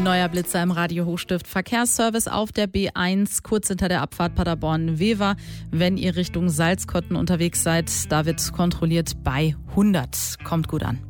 neuer Blitzer im Radio Hochstift. Verkehrsservice auf der B1, kurz hinter der Abfahrt Paderborn-Wever. Wenn ihr Richtung Salzkotten unterwegs seid, da wird kontrolliert bei 100. Kommt gut an.